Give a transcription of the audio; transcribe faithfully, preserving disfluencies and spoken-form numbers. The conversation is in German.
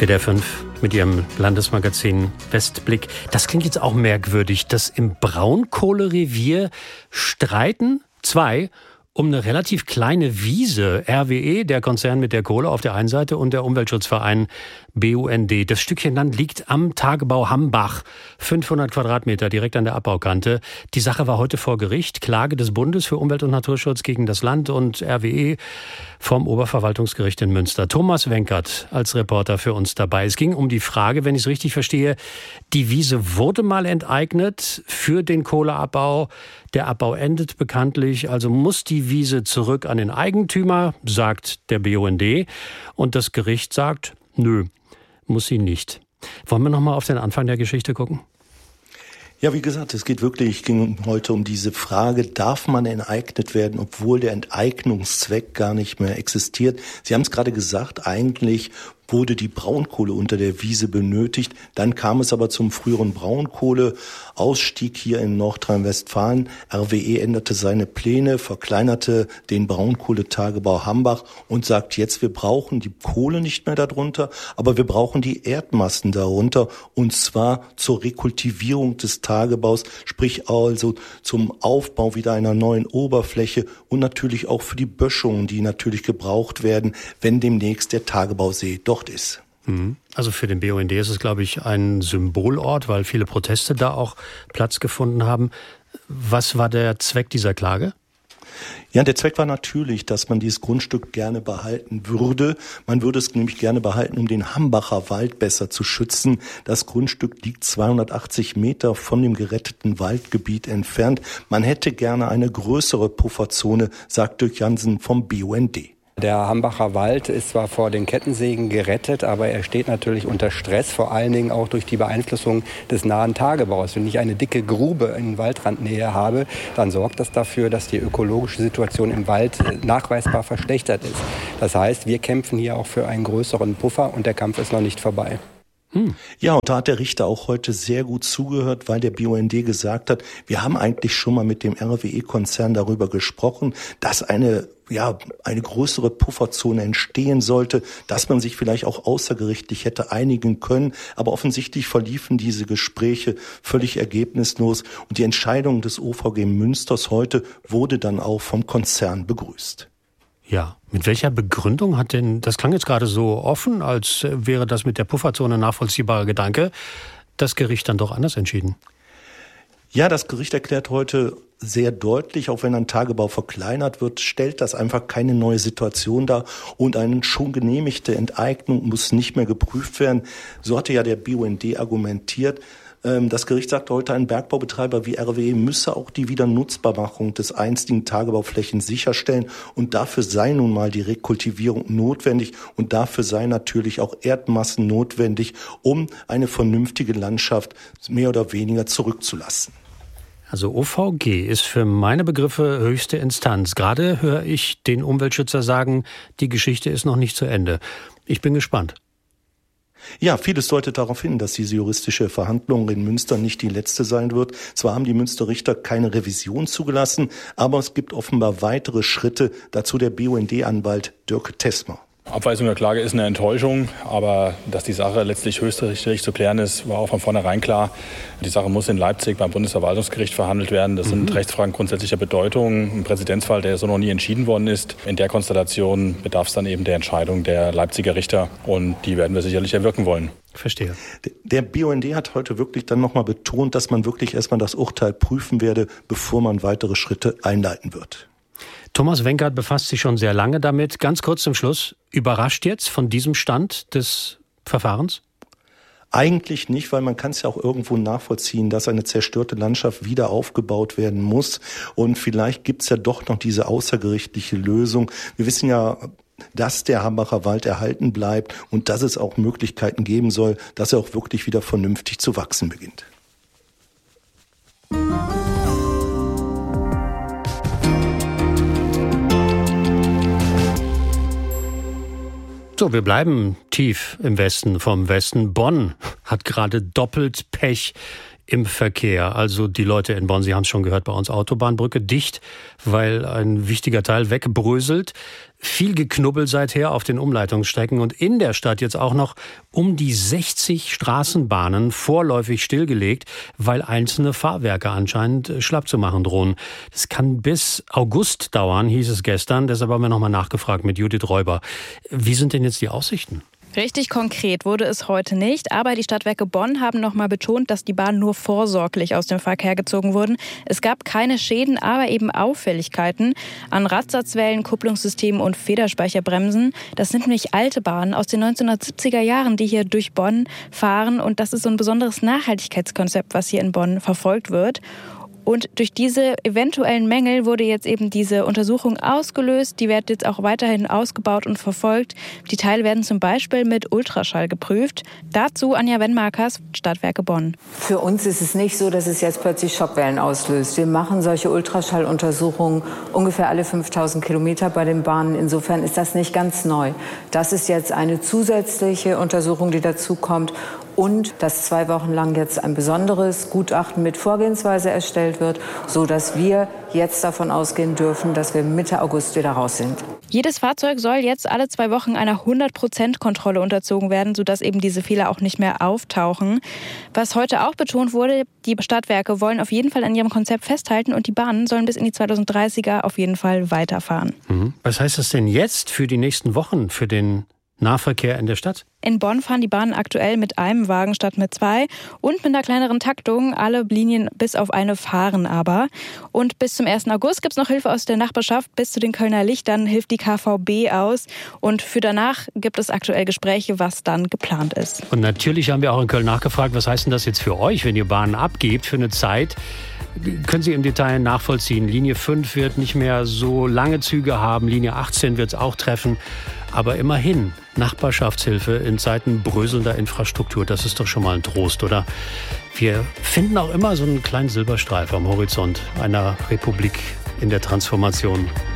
B D R fünf mit ihrem Landesmagazin Westblick. Das klingt jetzt auch merkwürdig, dass im Braunkohlerevier streiten zwei um eine relativ kleine Wiese. R W E, der Konzern mit der Kohle auf der einen Seite, und der Umweltschutzverein B U N D. Das Stückchen Land liegt am Tagebau Hambach, fünfhundert Quadratmeter direkt an der Abbaukante. Die Sache war heute vor Gericht. Klage des Bundes für Umwelt- und Naturschutz gegen das Land und R W E vom Oberverwaltungsgericht in Münster. Thomas Wenkert als Reporter für uns dabei. Es ging um die Frage, wenn ich es richtig verstehe, die Wiese wurde mal enteignet für den Kohleabbau. Der Abbau endet bekanntlich, also muss die Wiese zurück an den Eigentümer, sagt der B U N D. Und das Gericht sagt, nö, muss sie nicht. Wollen wir noch mal auf den Anfang der Geschichte gucken? Ja, wie gesagt, es geht wirklich, ging heute um diese Frage, darf man enteignet werden, obwohl der Enteignungszweck gar nicht mehr existiert? Sie haben es gerade gesagt, eigentlich wurde die Braunkohle unter der Wiese benötigt. Dann kam es aber zum früheren Braunkohleausstieg hier in Nordrhein-Westfalen. R W E änderte seine Pläne, verkleinerte den Braunkohletagebau Hambach und sagt jetzt, wir brauchen die Kohle nicht mehr darunter, aber wir brauchen die Erdmassen darunter, und zwar zur Rekultivierung des Tagebaus, sprich also zum Aufbau wieder einer neuen Oberfläche und natürlich auch für die Böschungen, die natürlich gebraucht werden, wenn demnächst der Tagebausee dort ist. Also für den B U N D ist es, glaube ich, ein Symbolort, weil viele Proteste da auch Platz gefunden haben. Was war der Zweck dieser Klage? Ja, der Zweck war natürlich, dass man dieses Grundstück gerne behalten würde. Man würde es nämlich gerne behalten, um den Hambacher Wald besser zu schützen. Das Grundstück liegt zweihundertachtzig Meter von dem geretteten Waldgebiet entfernt. Man hätte gerne eine größere Pufferzone, sagt Dirk Jansen vom B U N D. Der Hambacher Wald ist zwar vor den Kettensägen gerettet, aber er steht natürlich unter Stress, vor allen Dingen auch durch die Beeinflussung des nahen Tagebaus. Wenn ich eine dicke Grube in Waldrandnähe habe, dann sorgt das dafür, dass die ökologische Situation im Wald nachweisbar verschlechtert ist. Das heißt, wir kämpfen hier auch für einen größeren Puffer, und der Kampf ist noch nicht vorbei. Hm. Ja, und da hat der Richter auch heute sehr gut zugehört, weil der B U N D gesagt hat, wir haben eigentlich schon mal mit dem R W E-Konzern darüber gesprochen, dass eine ja eine größere Pufferzone entstehen sollte, dass man sich vielleicht auch außergerichtlich hätte einigen können. Aber offensichtlich verliefen diese Gespräche völlig ergebnislos, und die Entscheidung des O V G Münsters heute wurde dann auch vom Konzern begrüßt. Ja, mit welcher Begründung hat denn, das klang jetzt gerade so offen, als wäre das mit der Pufferzone ein nachvollziehbarer Gedanke, das Gericht dann doch anders entschieden? Ja, das Gericht erklärt heute sehr deutlich, auch wenn ein Tagebau verkleinert wird, stellt das einfach keine neue Situation dar, und eine schon genehmigte Enteignung muss nicht mehr geprüft werden. So hatte ja der B U N D argumentiert. Das Gericht sagte heute, ein Bergbaubetreiber wie R W E müsse auch die Wiedernutzbarmachung des einstigen Tagebauflächen sicherstellen, und dafür sei nun mal die Rekultivierung notwendig, und dafür sei natürlich auch Erdmassen notwendig, um eine vernünftige Landschaft mehr oder weniger zurückzulassen. Also O V G ist für meine Begriffe höchste Instanz. Gerade höre ich den Umweltschützer sagen, die Geschichte ist noch nicht zu Ende. Ich bin gespannt. Ja, vieles deutet darauf hin, dass diese juristische Verhandlung in Münster nicht die letzte sein wird. Zwar haben die Münster Richter keine Revision zugelassen, aber es gibt offenbar weitere Schritte. Dazu der B U N D-Anwalt Dirk Tesmer. Abweisung der Klage ist eine Enttäuschung, aber dass die Sache letztlich höchstrichterlich zu klären ist, war auch von vornherein klar. Die Sache muss in Leipzig beim Bundesverwaltungsgericht verhandelt werden. Das sind mhm. Rechtsfragen grundsätzlicher Bedeutung. Ein Präzedenzfall, der so noch nie entschieden worden ist. In der Konstellation bedarf es dann eben der Entscheidung der Leipziger Richter, und die werden wir sicherlich erwirken wollen. Verstehe. Der B U N D hat heute wirklich dann nochmal betont, dass man wirklich erstmal das Urteil prüfen werde, bevor man weitere Schritte einleiten wird. Thomas Wenkert befasst sich schon sehr lange damit. Ganz kurz zum Schluss, überrascht jetzt von diesem Stand des Verfahrens? Eigentlich nicht, weil man kann es ja auch irgendwo nachvollziehen, dass eine zerstörte Landschaft wieder aufgebaut werden muss. Und vielleicht gibt es ja doch noch diese außergerichtliche Lösung. Wir wissen ja, dass der Hambacher Wald erhalten bleibt und dass es auch Möglichkeiten geben soll, dass er auch wirklich wieder vernünftig zu wachsen beginnt. So, wir bleiben tief im Westen vom Westen. Bonn hat gerade doppelt Pech. im Verkehr. Also die Leute in Bonn, Sie haben es schon gehört, bei uns Autobahnbrücke dicht, weil ein wichtiger Teil wegbröselt. Viel geknubbelt seither auf den Umleitungsstrecken und in der Stadt jetzt auch noch um die sechzig Straßenbahnen vorläufig stillgelegt, weil einzelne Fahrwerke anscheinend schlapp zu machen drohen. Das kann bis August dauern, hieß es gestern. Deshalb haben wir nochmal nachgefragt mit Judith Räuber. Wie sind denn jetzt die Aussichten? Richtig konkret wurde es heute nicht, aber die Stadtwerke Bonn haben noch mal betont, dass die Bahnen nur vorsorglich aus dem Verkehr gezogen wurden. Es gab keine Schäden, aber eben Auffälligkeiten an Radsatzwellen, Kupplungssystemen und Federspeicherbremsen. Das sind nämlich alte Bahnen aus den neunzehnhundertsiebziger Jahren, die hier durch Bonn fahren. Und das ist so ein besonderes Nachhaltigkeitskonzept, was hier in Bonn verfolgt wird. Und durch diese eventuellen Mängel wurde jetzt eben diese Untersuchung ausgelöst. Die wird jetzt auch weiterhin ausgebaut und verfolgt. Die Teile werden zum Beispiel mit Ultraschall geprüft. Dazu Anja Wenmarkers, Stadtwerke Bonn. Für uns ist es nicht so, dass es jetzt plötzlich Schockwellen auslöst. Wir machen solche Ultraschalluntersuchungen ungefähr alle fünftausend Kilometer bei den Bahnen. Insofern ist das nicht ganz neu. Das ist jetzt eine zusätzliche Untersuchung, die dazu kommt. Und dass zwei Wochen lang jetzt ein besonderes Gutachten mit Vorgehensweise erstellt wird, sodass wir jetzt davon ausgehen dürfen, dass wir Mitte August wieder raus sind. Jedes Fahrzeug soll jetzt alle zwei Wochen einer hundert Prozent Kontrolle unterzogen werden, sodass eben diese Fehler auch nicht mehr auftauchen. Was heute auch betont wurde, die Stadtwerke wollen auf jeden Fall an ihrem Konzept festhalten und die Bahnen sollen bis in die zweitausenddreißiger auf jeden Fall weiterfahren. Mhm. Was heißt das denn jetzt für die nächsten Wochen, für den Nahverkehr in der Stadt? In Bonn fahren die Bahnen aktuell mit einem Wagen statt mit zwei und mit einer kleineren Taktung. Alle Linien bis auf eine fahren aber. Und bis zum ersten August gibt es noch Hilfe aus der Nachbarschaft. Bis zu den Kölner Lichtern hilft die K V B aus. Und für danach gibt es aktuell Gespräche, was dann geplant ist. Und natürlich haben wir auch in Köln nachgefragt, was heißt denn das jetzt für euch, wenn ihr Bahnen abgebt für eine Zeit? Können Sie im Detail nachvollziehen. Linie fünf wird nicht mehr so lange Züge haben. Linie achtzehn wird es auch treffen. Aber immerhin, Nachbarschaftshilfe in Zeiten bröselnder Infrastruktur, das ist doch schon mal ein Trost, oder? Wir finden auch immer so einen kleinen Silberstreif am Horizont einer Republik in der Transformation.